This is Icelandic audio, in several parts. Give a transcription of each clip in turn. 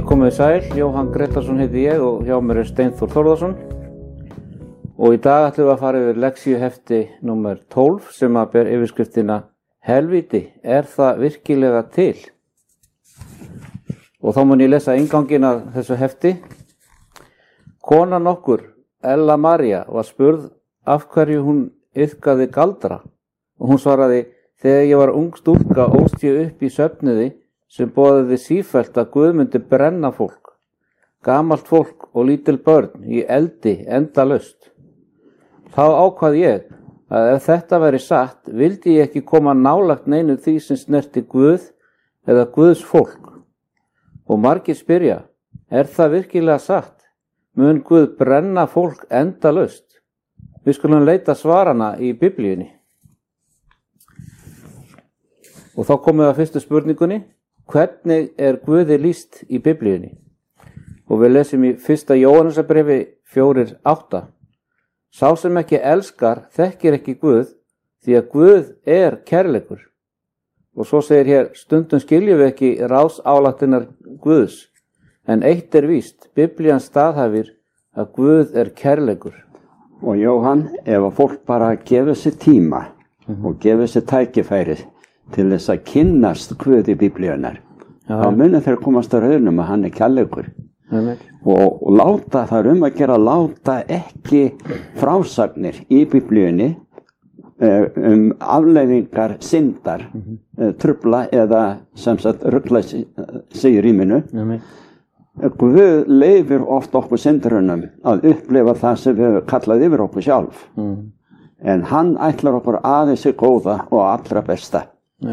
Komið sæl, Jóhann Gretarsson heiti ég og hjá mér Steinþór Þórðarsson og í dag ætlum við að fara yfir lektíuhefti númer 12 sem að ber yfirskriftina Helvíti, er það virkilega til? Og þá mun ég lesa innganginn að þessu hefti. Konan okkur, Ella María, var spurð af hverju hún iðkaði galdra og hún svaraði: þegar ég var ung stúlka ólst ég upp í söfnuði sem boðaði sífellt að Guð myndi brenna fólk, gamalt fólk og lítil börn í eldi endalaust. Þá ákvað ég að ef þetta væri satt, vildi ég ekki koma nálægt neinu því sem snerti Guð eða Guðs fólk. Og margir spyrja: er það virkilega satt? Mun Guð brenna fólk endalaust? Við skulum leita svarana í Biblíunni. Og þá komum við að fyrstu spurningunni: hvernig er Guði lýst í Biblíunni? Og við lesum í 1. Jóhannesarbrefi 4:8. Sá sem ekki elskar þekkir ekki Guð, því að Guð er kærleikur. Og svo segir hér: stundum skiljum við ekki ráðsályktanir Guðs, en eitt er víst, Biblían staðhæfir að Guð er kærleikur. Og Jóhann, ef að fólk bara gefur sér tíma og gefur sér tækifæri til þess að kynnast Guð í Biblíunar, þá munir þeir komast að raunum að hann er kærleikur. Og láta þar að gera, láta ekki frásagnir í Biblíunni afleiðingar syndar trufla eða sem sagt rugla sig í rýminu. Guð leyfir oft okkur syndurunum að upplifa það sem við kallað yfir okkur sjálf. En hann ætlar okkur aðeins í góða og allra besta.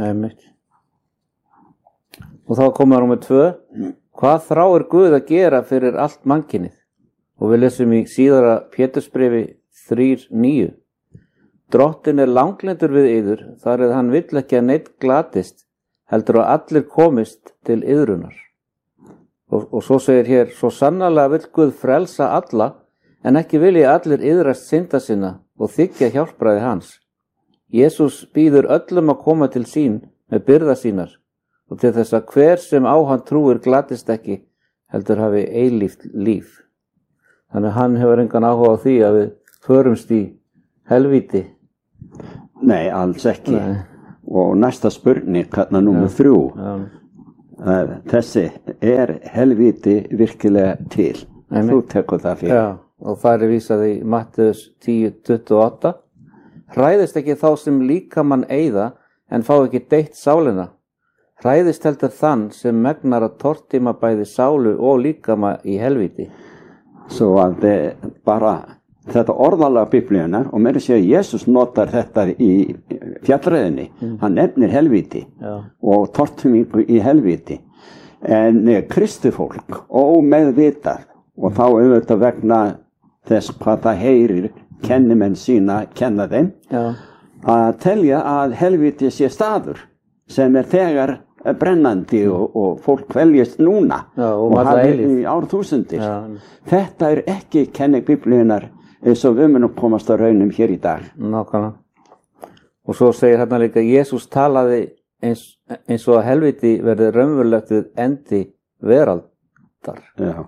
Og þá komum við númer 2. Hvað þráir Guð að gera fyrir allt mannkynið? Og við lesum í síðara Pétursbrefi 3:9. Drottinn er langlyndur við yður, þar eð hann vill ekki að neinn glatist, heldur að allir komist til iðrunar. Og svo segir hér: svo sannarlega vill Guð frelsa alla, en ekki vilji allir iðrast synda sinna og þiggja hjálpræði hans. Jesús býður öllum að koma til sín með byrða sínar og til þess að hver sem á hann trúir glatist ekki, heldur hafi eilíft líf. Þannig hann hefur engan áhuga á því að við förumst í helvíti. Nei, alls ekki. Nei. Og næsta spurning, hérna númer 3. Þessi, er helvíti virkilega til? Þú tekur það fyrir. Já, og það er vísað í Mattheus 10:28. Hræðist ekki þá sem líkamann eyða, en fá ekki deytt sálina. Hræðist heldur þann sem megnar að tortíma bæði sálu og líkama í helvíti. Svo að bara þetta orðalag Biblíunar, og meira að segja Jesús notar þetta í fjallræðinni. Hann nefnir helvíti og tortímingu í helvíti. En kristufólk ómeðvitað, og þá auðvitað vegna þess hvað það heyrir kennimenn sína kenna þeim, að telja að helvíti sé staður sem er þegar brennandi og fólk veljast núna og hafði í árþúsundir. Þetta er ekki kenning Biblíunar eins og við munum komast að raunum hér í dag. Nákvæmlega. Og svo segir hérna líka: Jesús talaði eins og að helvíti verði raunverulegt við endi veraldar. Já.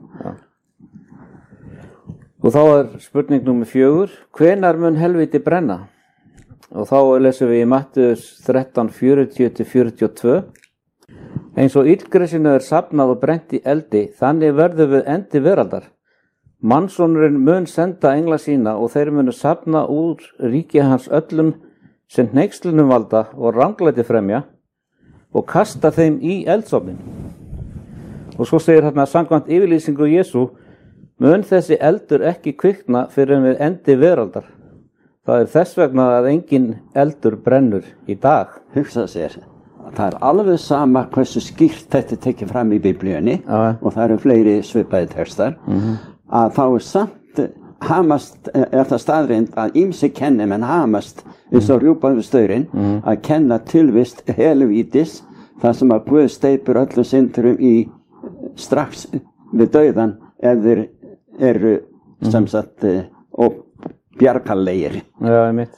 Og þá er spurning númer 4. Hvenær mun helvíti brenna? Og þá lesum við í Mattheus 13:40-42. Eins og illgresinu er safnað og brent í eldi, þannig verður við endi veraldar. Mannsonurinn mun senda engla sína og þeir munu safna úr ríki hans öllum sem hneykslunum valda og ranglæti fremja og kasta þeim í eldsofnin. Og svo segir hérna samkvæmt yfirlýsingu Jesú: mun þessi eldur ekki kvikna fyrir en við endi veraldar. Það er þess vegna að engin eldur brennur í dag. Hugsa sér, það er alveg sama hversu skýrt þetta tekið fram í Biblíunni, og það eru fleiri svipaði textar, að þá er samt hamast, er það staðreind að ýmsi kennimenn hamast eins og rjúpaðu staurinn að kenna tilvist helvítis, þar sem að Guð steypur öllu syndurum í strax við dauðan ef þeir eru sem sagt og bjargarlegir. Já, einmitt.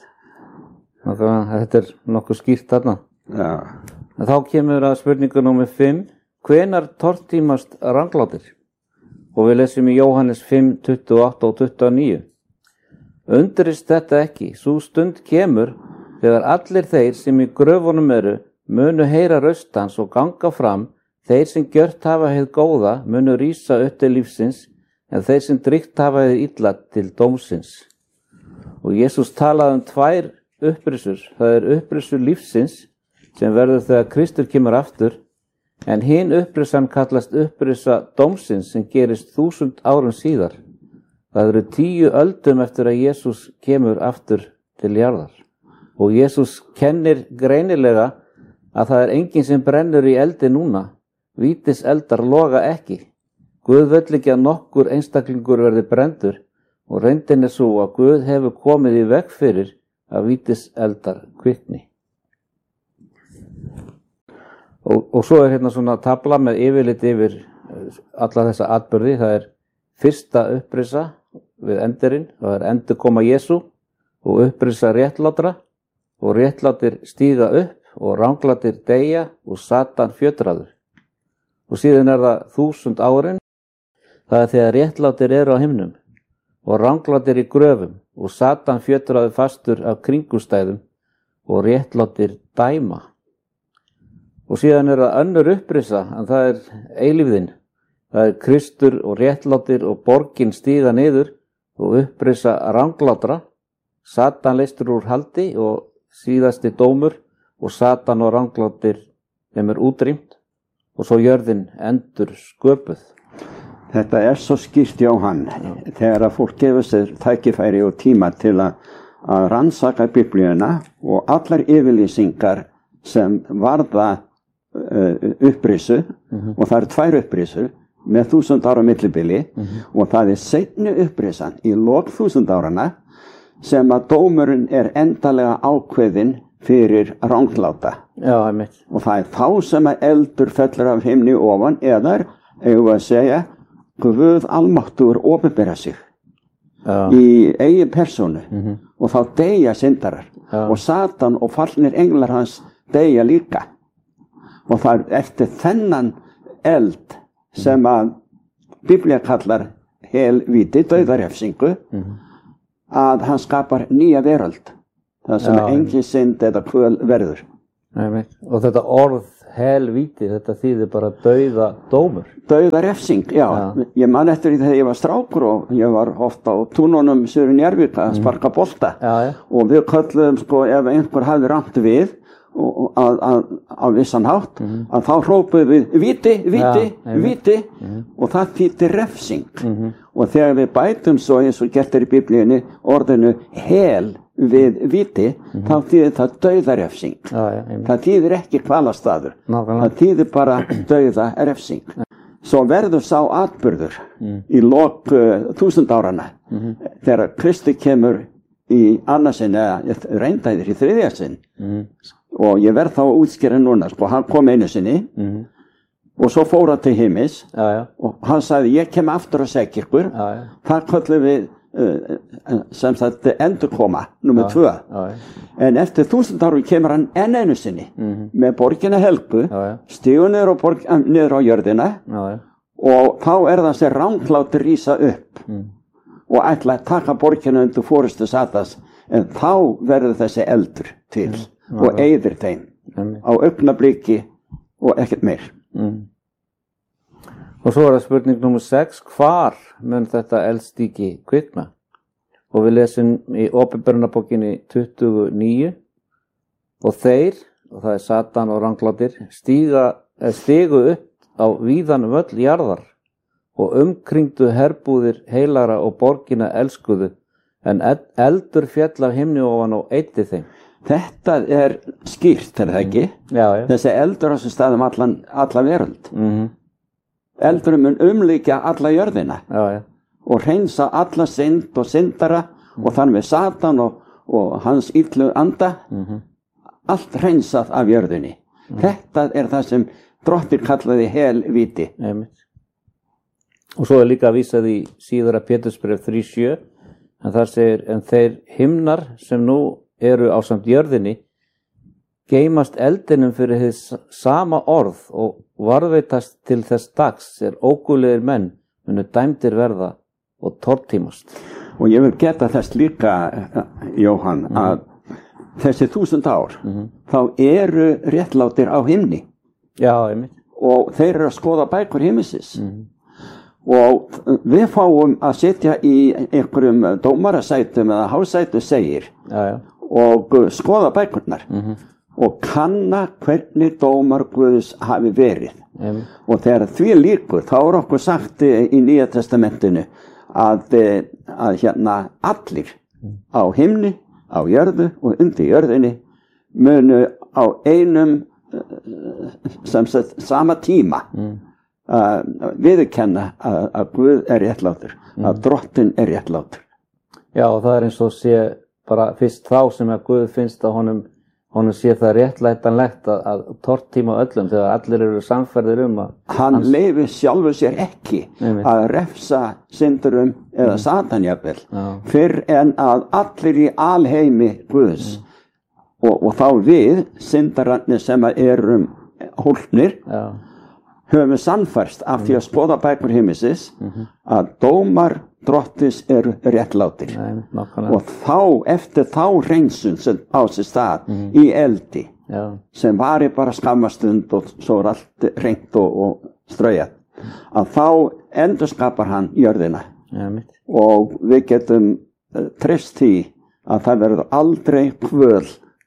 Þetta er nokkuð skýrt þarna. Já. En þá kemur að spurningu númer 5. hvenar tortímast ranglátir? Og við lesum í Jóhannes 5, 28 og 29. Undrist þetta ekki, sú stund kemur þegar allir þeir sem í gröfunum eru munu heyra raust hans og ganga fram, þeir sem gjört hafa hið góða munu rísa upp til lífsins, en þeir sem drygt hafa hið illa til dómsins. Og Jesús talaði tvær upprisur, það upprisur lífsins sem verður þegar Kristur kemur aftur, en hin upprisan kallast upprisa dómsins sem gerist 1000 árum síðar. Það eru 10 öldum eftir að Jesús kemur aftur til jarðar. Og Jesús kennir greinilega að það enginn sem brennur í eldi núna, vítis eldar loga ekki. Guð vill ekki að nokkur einstaklingur verði brenndur, og reyndin svo að Guð hefur komið í veg fyrir að vítis eldar kvikni. Og svo hérna svona tabla með yfirlit yfir alla þessa atburði. Það fyrsta upprisa við endirinn, það endurkoma Jesú og upprisa réttlátra, og réttlátir stíga upp og ranglátir deyja og Satan fjötraður. Og síðan það 1000 árin, það þegar réttlátir eru á himnum og ranglátir í gröfum og Satan fjötraður fastur af kringumstæðum og réttlátir dæma. Og síðan það önnur upprisa, en það eilífðin. Það Kristur og réttlátir og borgin stíga niður og upprisa ranglátra. Satan leystur úr haldi og síðasti dómur, og Satan og ranglátir þeim útrýmt, og svo jörðin endur sköpuð. Þetta svo skýrt, Jóhann, þegar að fólk gefur sér tækifæri og tíma til að rannsaka Biblíuna og allar yfirlýsingar sem varða upprisu, og það 2 upprisur með 1000 ára millibili, og það seinni upprisan í lok 1000 árana sem að dómurinn endalega ákveðin fyrir rangláta. Já, einmitt. Og það þá sem að eldur fellur af himni ofan, eða eigum við að segja Guð almáttugur opinbera sig í eigin persónu, og þá deyja syndarar, og Satan og fallnir englar hans deyja líka. Og það eftir þennan eld sem að Biblía kallar helvíti, dauðarefsingu, að hann skapar nýja veröld, það sem engin synd eða kvöl verður. Og þetta orð helvíti, þetta þýðir bara dauðadómur. Dauðarefsing, já. Ég man eftir því þegar ég var strákur og ég var ofta á túnunum Suður Njarðvík að sparka bolta, og við kölluðum ef einhver hafði ramt við á vissan hátt, að þá hrópuðum við víti, víti, víti, og það þýddi refsing. Og þegar við bætum svo, eins og gert í Biblíunni, orðinu hel við víti, þá þýðir það dauðarefsing. Það þýðir ekki hvalastaður, það þýðir bara dauðarefsing. Svo verður sá atburður í lok 1000 árana, þegar Kristi kemur í annarsinn, eða reyndæðir í þriðjarsinn, og ég verð þá að útskýra núna, hann kom einu sinni, og svo fór hann til himins, og hann sagði, ég kem aftur að segja ykkur, það köllum við sem sagt endurkoma, númer 2. En eftir 1000 árum kemur hann enn einu sinni, með borgina helgu, stígur niður á jörðina, og þá það sem ranglátir rísa upp, og ætla að taka borgina undir forystu Satans, en þá verður þessi eldur til, og eyðir þeim á augnabliki og ekkert meir. Og svo það spurning nummer 6, hvar mun þetta eldstíki kvikna? Og við lesum í Åpenbarunarbókinni 29, og þeir, og það Satan og ranglátir, stigu upp á víðan völl jarðar og umkringdu herbúðir heilara og borgina elskuðu, en eldur fjall af himni ofan og eyddi þeim. Þetta skýrt, það ekki? Þessi eldur á þessum staðum alla veröld. Eldur mun umlíkja alla jörðina, og hreinsa alla synd og syndara, og þar með Satan og hans illu anda, allt hreinsað af jörðinni. Þetta það sem Drottinn kallaði helvíti. Og svo líka vísað í síðara Pétursbréf 3:7, en þar segir, en þeir himnar sem nú eru ásamt jörðinni geymast eldinum fyrir hið sama orð og varðveitast til þess dags ógulegir menn munu dæmdir verða og tortímast. Og ég vil geta þess líka, Jóhann, að þessi 1000 ár, þá eru réttlátir á himni. Já, einmitt. Og þeir eru að skoða bækur himmisins. Og við fáum að sitja í einhverjum dómarasætum eða hásætu segir og skoða bækurnar og kanna hvernig dómar Guðs hafi verið. Og þegar því líkur, þá er okkur sagt í Nýja testamentinu að hérna allir á himni, á jörðu og undir jörðinni munu á einum sama tíma viðurkenna að Guð er réttlátur, að Drottinn er réttlátur. Já, og það er eins og sé bara fyrst þá sem að Guð finnst að honum sé það réttlætanlegt að tortíma öllum þegar allir eru samferðir að hann leyfir sjálfur sér ekki að refsa syndurum eða satanjafel fyrr en að allir í alheimi Guðs og þá við syndararnir sem erum hólpnir höfum við sannfærst af því að skoða bækur himmisins að dómar Drottins eru réttlátir. Og eftir þá hreinsun sem á sér stað í eldi sem vari bara skammastund og svo er allt hreint og straujað, að þá endurskapar hann jörðina og við getum treyst því að það verður aldrei kvöl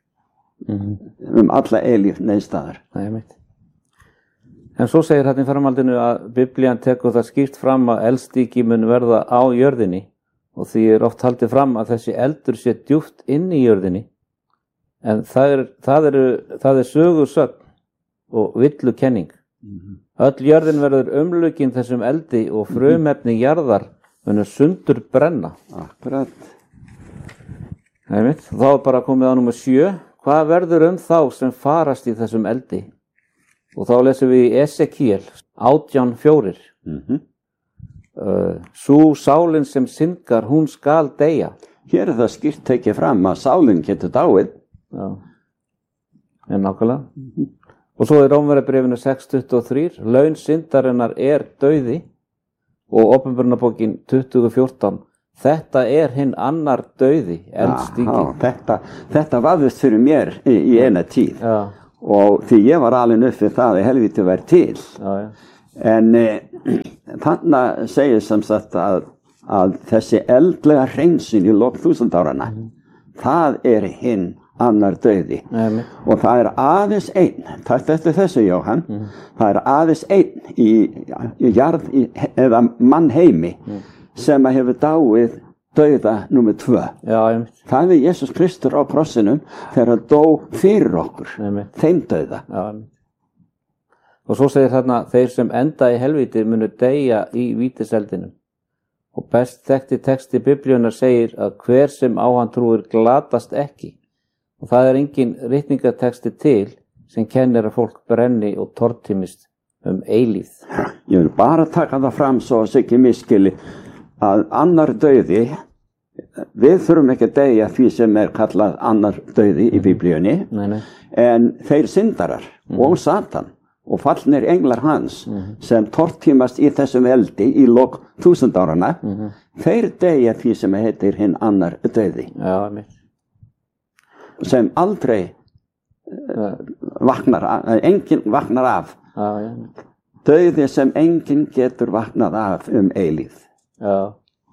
alla eilíf neðstaðar. En svo segir hérna í framhaldinu að Biblían tekur það skýrt fram að eldstigi mun verða á jörðinni og því oft haldið fram að þessi eldur sé djúpt inn í jörðinni. En það er sögusögn og villukenning. Öll jörðin verður umlukin þessum eldi og frumefni jarðar munu sundur brenna. Akkurat. Þá er bara komið á númer 7. Hvað verður þá sem farast í þessum eldi? Og þá lesum við í Esekiel 18:4. Sú sálin sem syndgar, hún skal deyja. Hér er það skýrt tekið fram að sálin getur dáið. Já, en nákvæmlega. Og svo í Rómverjabréfinu 6:23, laun syndarinnar dauði og Opinberunarbókin 20:14, þetta hinn annar dauði, eldstigi. Þetta vafðist fyrir mér í eina tíð. Já. Og því ég var alveg upp við það að helvíti væri til. En þannig segir sem sagt að þessi eldlega hreinsun í lok 1000 áranna, það hinn annar dauði. Og það aðeins einn, takk eftir þessu Jóhann, það aðeins einn í jarð eða mannheimi sem hefur dáið dauða númer 2. Það Jesús Kristur á krossinum þegar hann dó fyrir okkur, þeim dauða. Og svo segir þarna, þeir sem enda í helvíti munu deyja í vítiseldinum. Og best þekkti texti Biblíunnar segir að hver sem á hann trúir glatast ekki. Og það engin ritningatexti til sem kennir að fólk brenni og tortímist eilífð. Ég vil bara taka það fram svo að ekki miskili að annar dauði, við þurfum ekki að deyja því sem kallað annar dauði í Biblíunni, en þeir syndarar og Satan og fallnir englar hans sem tortímast í þessum eldi í lok 1000 áranna, þeir deyja því sem heitir hinn annar dauði. Sem aldrei enginn vaknar af. Dauði sem enginn getur vaknað af eilífð. Já,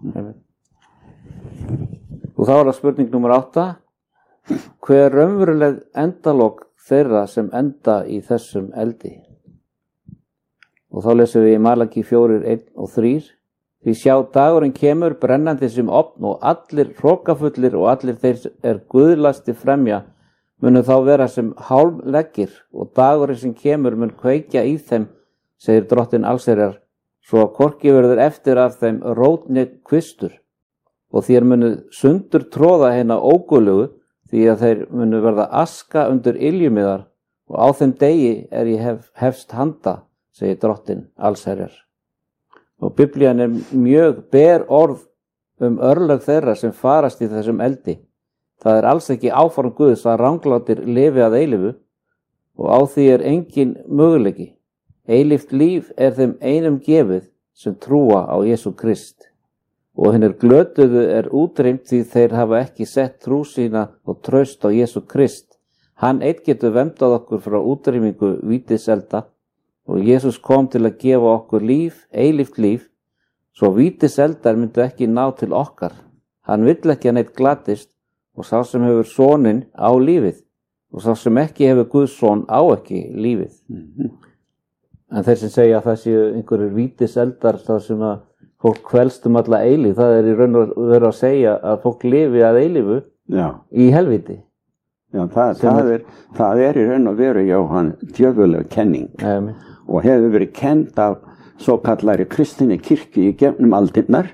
og þá það spurning nummer 8. Hver raunveruleg endalok þeirra sem enda í þessum eldi? Og þá lesum við í Malaki 4:1-3. Því sjá dagurinn kemur brennandi sem ofn og allir hrokafullir og allir þeir guðlasti fremja munu þá vera sem hálmleggir og dagurinn sem kemur mun kveikja í þeim, segir Drottinn allsherjar, svo að hvorki verður eftir af þeim rótni kvistur og þér munu sundur tróða hérna ógulugu því að þeir munu verða aska undir iljumiðar og á þeim degi ég hefst handa, segir Drottinn allsherjar. Og Biblían mjög ber orð örlög þeirra sem farast í þessum eldi. Það alls ekki áform Guðs að ranglátir lifi að eilífu og á því engin möguleiki. Eilíft líf þeim einum gefið sem trúa á Jesú Krist og hinnir glötuðu útrýmt því þeir hafa ekki sett trú sína og traust á Jesú Krist. Hann einn getur verndað okkur frá útrýmingu vítiselda og Jesús kom til að gefa okkur líf, eilíft líf, svo vítiseldar myndu ekki ná til okkar. Hann vill ekki að neitt glatist og sá sem hefur soninn á lífið og sá sem ekki hefur Guðs son á ekki lífið. En þeir sem segja að það séu einhverjir vítiseldar þar sem að fólk kvelst alla eilíf, það í raun og veru að segja að fólk lifi að eilífu í helvíti. Já, það í raun og veru Jóhann djöfuleg kenning og hefur verið kend af svo kallari kristinni kirkju í gegnum aldirnar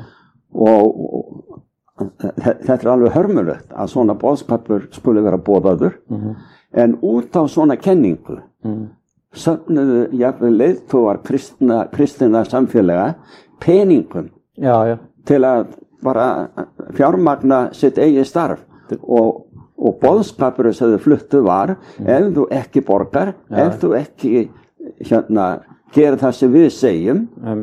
og þetta alveg hörmulegt að svona boðskapur skuli vera boðaður en út á svona kenningu söfnuðu jafnvel leiðtogar kristinna samfélaga peningum til að bara fjármagna sitt eigið starf og boðskapur sem þau fluttu var ef þú ekki borgar, ef þú ekki gera það sem við segjum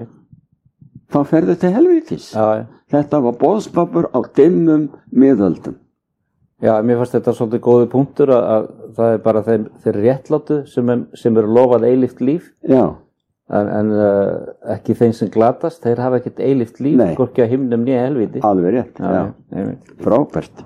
þá ferðu til helvítis. Þetta var boðskapur á dimmum miðöldum. Já, mér fannst þetta svolítið góði punktur að það bara þeir réttlátu sem eru lofað eilíft líf en ekki þeim sem glatast, þeir hafa ekkert eilíft líf, hvorki á himnum né helvíti. Alveg rétt, frábært.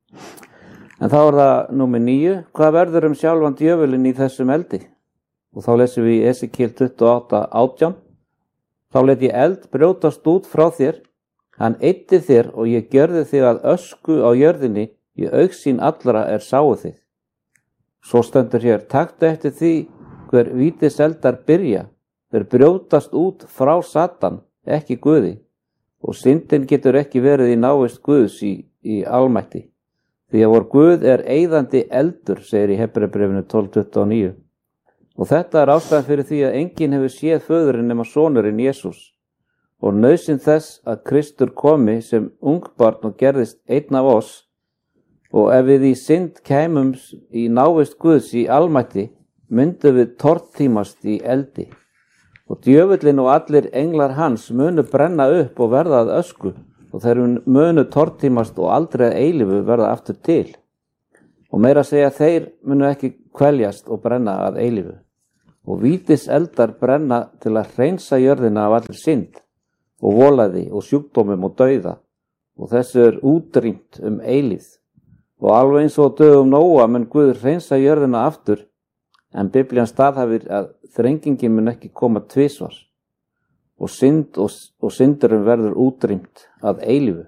En þá það númer 9, hvað verður sjálfan djöfulinn í þessum eldi? Og þá lesum við í Esekíel 28:18. Þá let ég eld brjótast út frá þér, hann eyddi þér og ég gjörði þig að ösku á jörðinni, í augsýn allra sáu þig. Svo stendur hér, taktu eftir því hver vítiseldar byrja, þeir brjótast út frá Satan, ekki Guði, og syndin getur ekki verið í návist Guðs í almætti. Því að vor Guð eyðandi eldur, segir í Hebreabréfinu 12:29. Og þetta ástæðan fyrir því að enginn hefur séð föðurinn nema sonurinn Jesús og nauðsyn þess að Kristur komi sem ungbarn og gerðist einn af oss og ef við í synd kæmum í návist Guðs í almætti myndum við tortímast í eldi og djöfullinn og allir englar hans munu brenna upp og verða að ösku og þeir munu tortímast og aldrei að eilífu verða aftur til og meira að segja þeir munu ekki kveljast og brenna að eilífu og vítiseldar brenna til að hreinsa jörðina af allir synd og volaði og sjúkdómum og dauða og þessu útrýmt eilífð og alveg eins og dögum Nóa mun Guð hreinsa jörðina aftur en Biblían staðhæfir að þrengingin mun ekki koma tvisvar og synd og syndurum verður útrýmt að eilífu.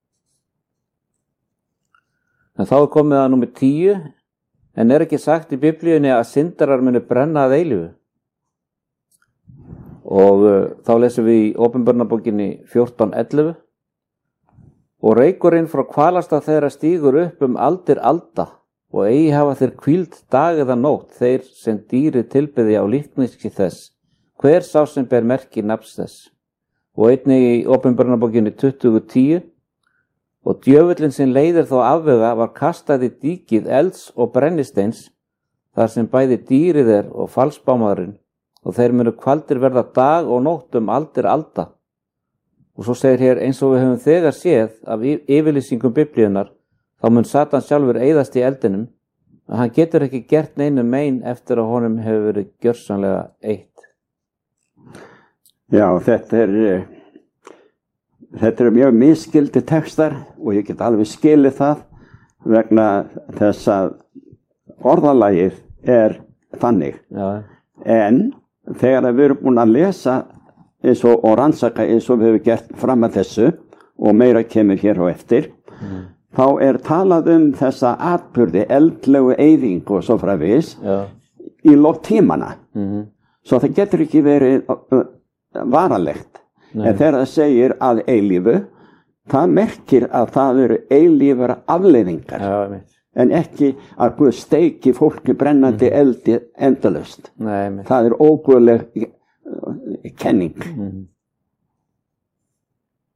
En þá komið að númer 10 en ekki sagt í Biblíunni að syndarar munu brenna að eilífu. Og þá lesum við í Opinberunarbókinni 14:11 og reykurinn frá hvalasta þeirra stígur upp aldir alda og eigi hafa þeir hvíld dag eða nótt þeir sem dýri tilbyði á líkneski þess hver sá sem ber merki nafns þess og einnig í Opinberunarbókinni 20:10 og djöfullinn sem leiðir þá afvega var kastað í díkið elds og brennisteins þar sem bæði dýrið og falsbámaðurinn og þeir munu kvaldir verða dag og nótt aldir alda. Og svo segir hér eins og við höfum þegar séð af yfirlýsingum Biblíunar þá mun Satan sjálfur eyðast í eldinum að hann getur ekki gert neinu mein eftir að honum hefur verið gjörsamlega eytt. Já, þetta eru mjög misskildi textar og ég get alveg skilið það vegna þess að orðalagið þannig. Já. En þegar við erum búin að lesa og rannsaka eins og við hefum gert fram að þessu og meira kemur hér á eftir þá talað þessa atburði, eldlegu eyðingu og svo framvegis í lok tímana. Svo það getur ekki verið varanlegt. En þegar það segir að eilífu, það merkir að það eru eilífar afleiðingar. En ekki að Guð steiki fólki brennandi eldi endalaust. Það óguðleg kenning.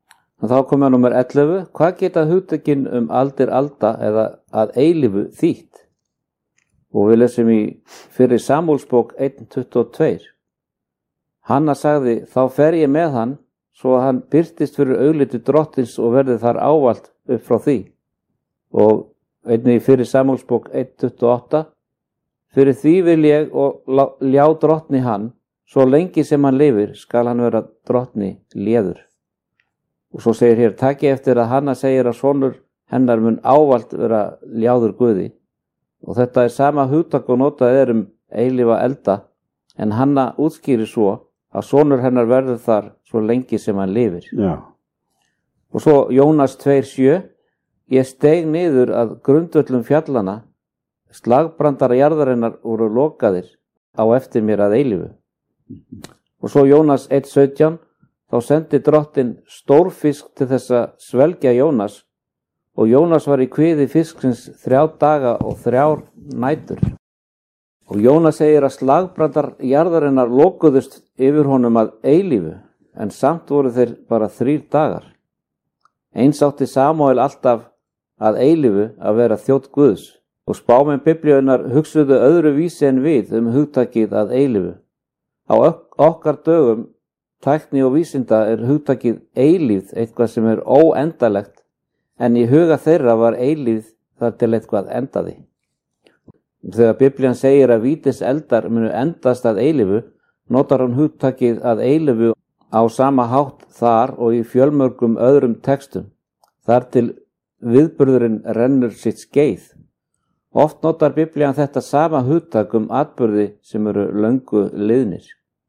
Og þá komum við númer 11. Hvað geta hugtökin aldir alda eða að eilífu þýtt? Og við lesum í fyrri Samúelsbók 1:22. Hanna sagði, þá fer ég með hann, svo að hann birtist fyrir augliti drottins og verði þar ávallt upp frá því. Og einnig í fyrri Samúelsbók 1:28. Fyrir því vil ég og ljá drottni hann, svo lengi sem hann lifir skal hann vera drottni léður. Og svo segir hér, taki eftir að Hanna segir að sonur hennar mun ávallt vera ljáður Guði. Og þetta er sama hugtak og notað eilífa elda, en Hanna útskýrir svo að sonur hennar verður þar svo lengi sem hann lifir. Já. Og svo Jónas 2:7. Ég steig niður að grundvöllum fjallana, slagbrandara jarðarinnar voru lokaðir á eftir mér að eilífu. Og svo Jónas 1:17. Þá sendi drottin stórfisk til þess að svelgja Jónas, og Jónas var í kviði fisksins 3 daga og 3 nætur. Og Jónas segir að slagbrandar jarðarinnar lokuðust yfir honum að eilífu, en samt voru þeir bara 3 dagar. Eins átti Samúel alltaf að eilífu að vera þjónn Guðs, og spámenn Biblíunnar hugsuðu öðru vísi en við hugtakið að eilífu. Á okkar dögum, tækni og vísinda hugtakið eilífð eitthvað sem óendalegt, en í huga þeirra var eilífð þar til eitthvað endaði. Þegar Biblían segir að vítis eldar munu endast að eilífu, notar hann hugtakið að eilífu á sama hátt þar og í fjölmörgum öðrum textum, þar til viðburðurinn rennur sitt skeið. Oft notar Biblían þetta sama hugtak atburði sem löngu liðnir.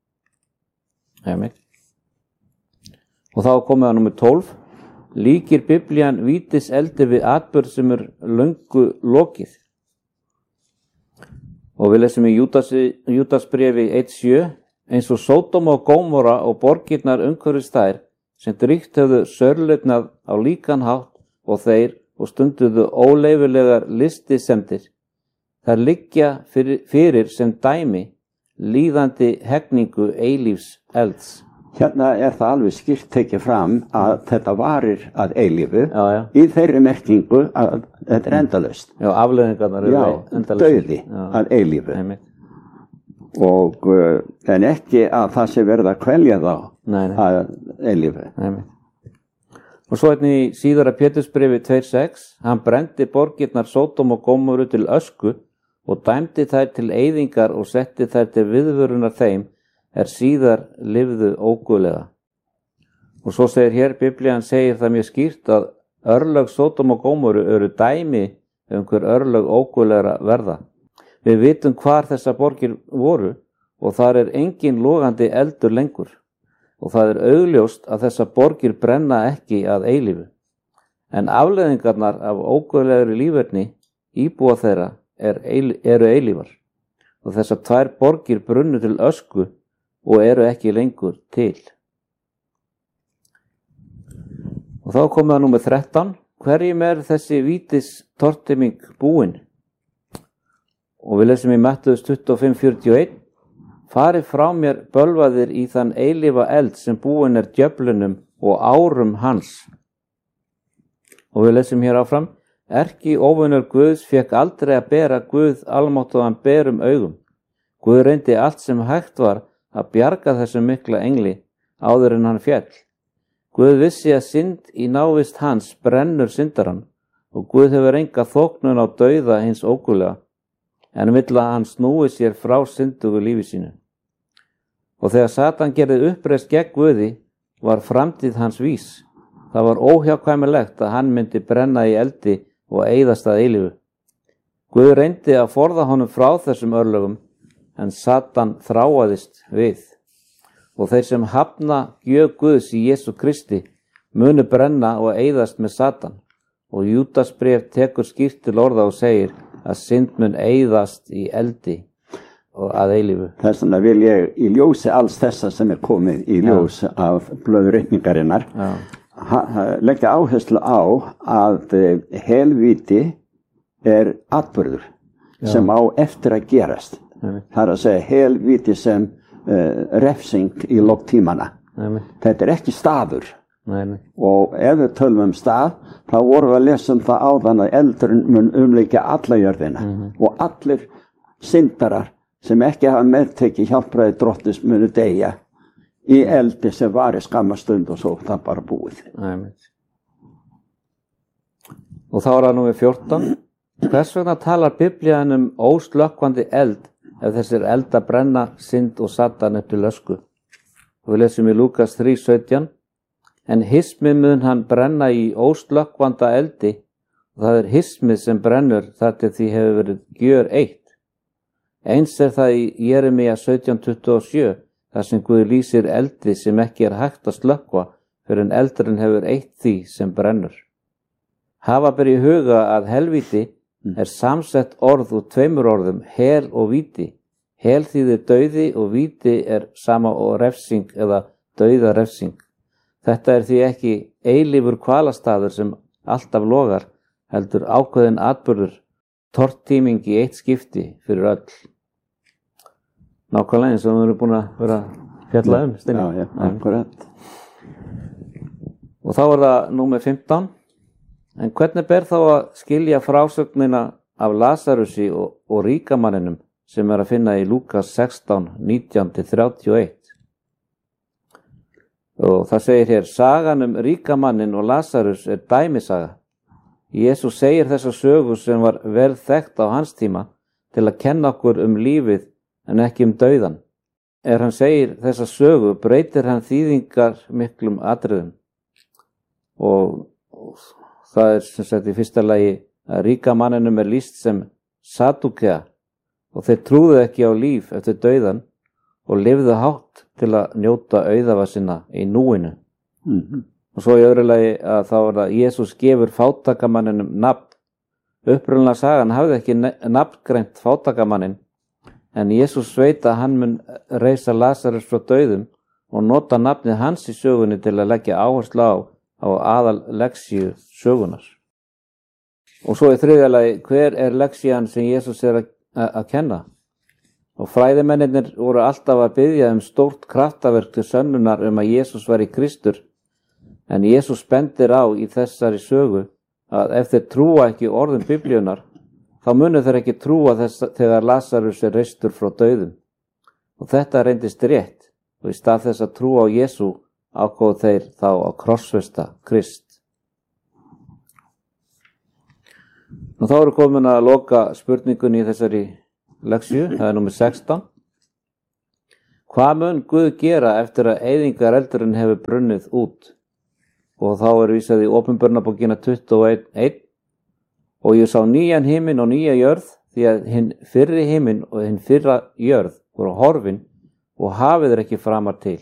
Og þá komið að númer 12. Líkir Biblían vítis eldi við atburð sem löngu lokið. Og við lesum í Júdasbréfi 1:7. Eins og Sódóma og Gómora og borgirnar umhverfis þær sem dríkt höfðu sörlutnað á líkan hátt og þeir og stunduðu óleyfilegar listisemdir. Þær liggja fyrir sem dæmi líðandi hegningu eilífs elds. Hérna það alveg skýrt tekið fram að þetta varir að eilífu, já. Í þeirri merkingu að þetta endalaust. Já, afleiðingarnar endalaust. Dauði að eilífu. Nei. Og en ekki að það sé verið að kvelja þá að eilífu. Nei. Og svo í síðara Pétursbréfi 2:6. Hann brendi borgirnar Sódóm og Gómoru til ösku og dæmdi þær til eyðingar og setti þær til viðvörunar þeim síðar lifðu óguðlega. Og svo segir hér, Biblían segir það mjög skýrt að örlög Sódóm og Gómoru dæmi hver örlög óguðlegra verða. Við vitum hvar þessar borgir voru og þar engin logandi eldur lengur. Og það augljóst að þessar borgir brenna ekki að eilífu. En afleiðingarnar af óguðlegri líferni íbúa þeirra eru eilífar. Og þessar 2 borgir brunnu til ösku og eru ekki lengur til. Og þá komum við að númer 13. Hverjum þessi vítis tortiming búin? Og við lesum í Mattheus 25:41. Farið frá mér bölvaðir í þann eilífa eld sem búin djöflunum og árum hans. Og við lesum hér áfram. Erki óvinur Guðs fekk aldrei að bera Guð almáttugan berum augum. Guð reyndi allt sem hægt var að bjarga þessum mikla engli áður en hann féll. Guð vissi að synd í návist hans brennur syndarann og Guð hefur enga þóknun á dauða hins óguðlega, en vill að hann snúi sér frá syndugu lífi sínu. Og þegar Satan gerði uppreist gegn Guði var framtíð hans vís. Það var óhjákvæmilegt að hann myndi brenna í eldi og eyðast að eilífu. Guð reyndi að forða honum frá þessum örlögum, en Satan þráaðist við. Og þeir sem hafna gjöf Guðs í Jesú Kristi munu brenna og eyðast með Satan. Og Júdasbréf tekur skýrt til orða og segir að synd mun eyðast í eldi og að eilífu. Þess vegna vil ég í ljósi alls þessa sem komið í ljós af blöðreikningarinnar leggja áherslu á að helvíti atburður sem á eftir að gerast. Það að segja helvíti sem refsing í lok tímana. Þetta ekki staður Nei. Og ef við tölum stað, þá vorum við að lesa það áðan að eldurinn mun umleikja alla jörðina og allir syndarar sem ekki hafa meðtekið hjálpræði Drottins munu deyja í eldi sem var í skammastund og svo það bara búið. Nei. Og þá það númer 14. Hvers vegna talar Biblían óslökkvandi eld ef þessir eldar brenna synd og Satan upp til ösku? Og við lesum í Lúkas 3:17. En hismið mun hann brenna í óslökkvanda eldi og það hismið sem brennur þar til því hefur verið gjör eitt. Eins það í Jeremía 17:27 þar sem Guð lýsir eldi sem ekki hægt að slökkva fyrir en eldurinn hefur eitt því sem brennur. Hafa ber í huga að helvíti samsett orð úr tveimur orðum, hel og víti. Hel þýðir dauði og víti sama og refsing eða dauðarefsing. Þetta því ekki eilífur hvalastaður sem alltaf logar, heldur ákveðin atburður, tortíming í eitt skipti fyrir öll. Nákvæmlega eins og við erum búin að vera fjalla Steini. Já, akkurat. Og þá það númer 15. En hvernig ber þá að skilja frásögnina af Lasarusi og ríkamanninum sem að finna í Lúkas 16:19-31? Og það segir hér, sagan ríkamannin og Lasarus dæmisaga. Jesús segir þessa sögu sem var vel þekkt á hans tíma til að kenna okkur lífið en ekki dauðan. Hann segir þessa sögu, breytir hann þýðingar miklum atriðum. Og það sem sagt í fyrsta lagi að ríkamanninum lýst sem Sadúkea og þeir trúðu ekki á líf eftir dauðan og lifðu hátt til að njóta auðafa sinna í núinu. Og svo í öðru lagi að þá það Jesús gefur fátakamanninum nafn. Upprunalega sagan hafði ekki nafngreint fátakamannin en Jesús veit að hann mun reisa Lasarus frá dauðum og nota nafnið hans í sögunni til að leggja áherslu á aðal leksíu sögunar. Og svo í þriðja lagi, hver leksían sem Jesús að kenna? Og fræðimennirnir voru alltaf að biðja stórt kraftaverk til sönnunar að Jesús væri Kristur, en Jesús bendir á í þessari sögu að ef þeir trúa ekki orðum Biblíunar, þá munu þeir ekki trúa þess þegar Lasarus reistur frá dauðum. Og þetta reyndist rétt, og í stað þess að trúa á Jesú ákváðu þeir þá að krossfesta Krist. Og þá eru komin að loka spurningunni í þessari leksíu, það númer 16. Hvað mun Guð gera eftir að eyðingareldurinn hefur brunnið út? Og þá vísað í Opinberunarbókina 21:1. Og ég sá nýjan himinn og nýja jörð, því að hinn fyrri himinn og hinn fyrra jörð voru horfin og hafið ekki framar til.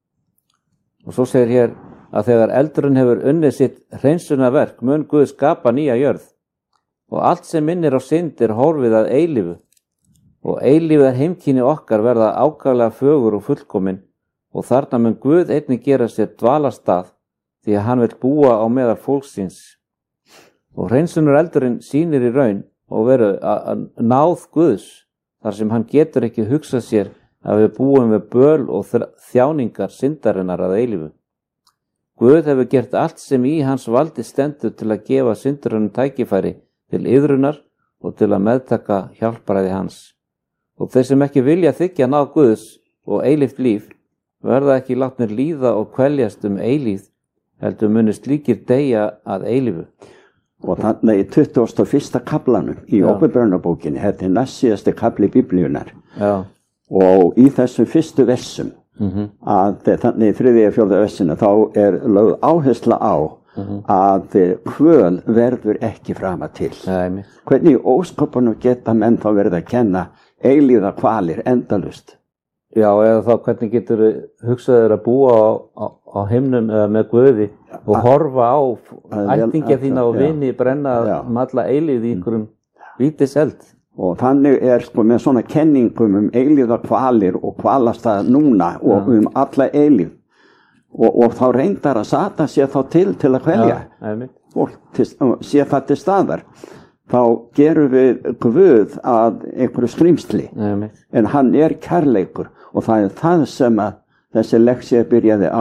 Og svo segir hér að þegar eldurinn hefur unnið sitt hreinsunarverk mun Guð skapa nýja jörð og allt sem minnir á synd horfið að eilífu og eilífið heimkynni okkar verða ákaflega fögur og fullkomin og þarna mun Guð einnig gera sér dvalastað því að hann vill búa á meðal fólksins. Og hreinsunareldurinn sýnir í raun og veru að náð Guðs þar sem hann getur ekki hugsað sér að við búum við böl og þjáningar syndarinnar að eilífu. Guð hefur gert allt sem í hans valdi stendur til að gefa syndurunum tækifæri til iðrunar og til að meðtaka hjálparæði hans. Og þeir sem ekki vilja þiggja náð Guðs og eilíft líf verða ekki látnir líða og kveljast eilífð, heldur muni slíkir deyja að eilífu. Og þannig í 21. kaplanum í Opinberunarbókinni, þetta næst síðasti kapli Biblíunar. Já. Og í þessum fyrstu versum, að þannig í 3. og 4. versinu, þá lögð áhersla á að kvöl verður ekki frama til. Nei. Hvernig í ósköpunum geta menn þá verið að kenna eilíða kvalir endalust? Já, eða þá hvernig getur hugsaður að búa á himnum með Guði og horfa á ættingja þína og vini brenna alla eilíð í einhverjum vítiseld. Og þannig með svona kenningum eilíða kvalir og kvalastað núna og alla eilíð. Og þá reyndar að Satan sé þá til að kvelja fólk, sé það til staðar. Þá gerum við Guð að einhverju skrimsli, en hann kærleikur og það það sem að þessi leksía byrjaði á,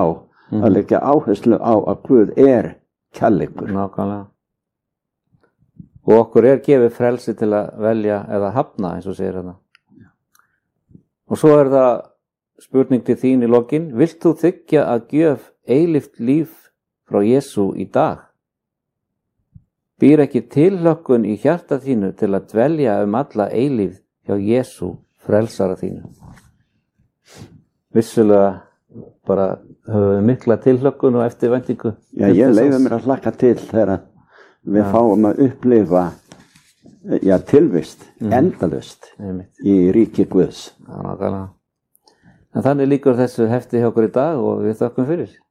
að leggja áherslu á að Guð kærleikur. Nákvæmlega. Og okkur gefið frelsi til að velja eða hafna, eins og segir þetta. Og svo það spurning til þín í lokin. Vilt þú þiggja að gjöf eilíft líf frá Jesú í dag? Býr ekki tilhlökkun í hjarta þínu til að dvelja alla eilífð hjá Jesú frelsara þínu? Vissulega bara höfum við mikla tilhlökkun og eftirvæntingu. Já, ég leyfi mér að hlakka til þegar við fáum að upplifa tilvist, endalaust í ríki Guðs. En þannig líkur þessu hefti hjá okkur í dag og við þökkum fyrir.